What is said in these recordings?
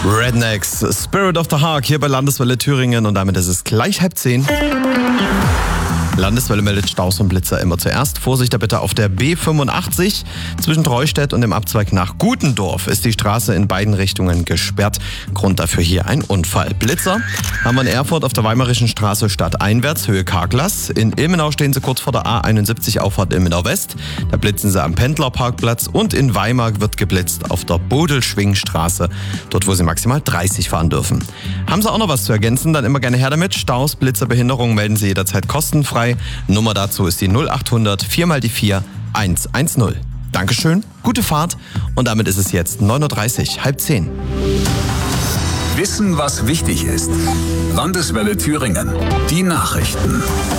Rednecks, Spirit of the Hawk hier bei Landeswelle Thüringen und damit ist es gleich 9:30. Landeswelle meldet Staus und Blitzer immer zuerst. Vorsicht da bitte auf der B85. Zwischen Treustedt und dem Abzweig nach Gutendorf ist die Straße in beiden Richtungen gesperrt. Grund dafür hier ein Unfall. Blitzer haben wir in Erfurt auf der Weimarischen Straße stadteinwärts, Höhe Karglas. In Ilmenau stehen sie kurz vor der A71 Auffahrt Ilmenau West. Da blitzen sie am Pendlerparkplatz und in Weimar wird geblitzt auf der Bodelschwingstraße. Dort, wo sie maximal 30 fahren dürfen. Haben Sie auch noch was zu ergänzen? Dann immer gerne her damit. Staus, Blitzer, Behinderungen melden Sie jederzeit kostenfrei. Nummer dazu ist die 0800 4x4 110. Dankeschön, gute Fahrt und damit ist es jetzt 9:30 Uhr, 9:30. Wissen, was wichtig ist. Landeswelle Thüringen. Die Nachrichten.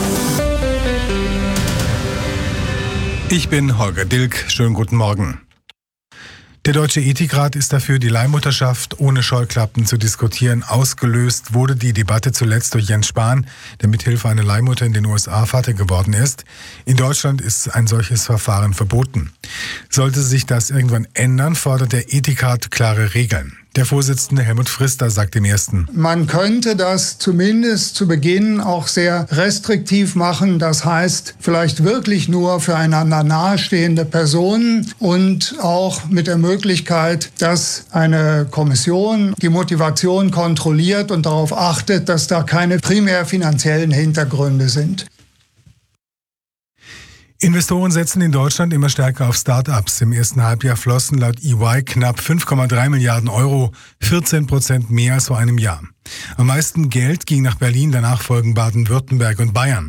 Ich bin Holger Dilk. Schönen guten Morgen. Der Deutsche Ethikrat ist dafür, die Leihmutterschaft ohne Scheuklappen zu diskutieren. Ausgelöst wurde die Debatte zuletzt durch Jens Spahn, der mithilfe einer Leihmutter in den USA Vater geworden ist. In Deutschland ist ein solches Verfahren verboten. Sollte sich das irgendwann ändern, fordert der Ethikrat klare Regeln. Der Vorsitzende Helmut Frister sagt im Ersten: Man könnte das zumindest zu Beginn auch sehr restriktiv machen. Das heißt, vielleicht wirklich nur für einander nahestehende Personen und auch mit der Möglichkeit, dass eine Kommission die Motivation kontrolliert und darauf achtet, dass da keine primär finanziellen Hintergründe sind. Investoren setzen in Deutschland immer stärker auf Start-ups. Im ersten Halbjahr flossen laut EY knapp 5,3 Milliarden Euro, 14% mehr als vor einem Jahr. Am meisten Geld ging nach Berlin, danach folgen Baden-Württemberg und Bayern.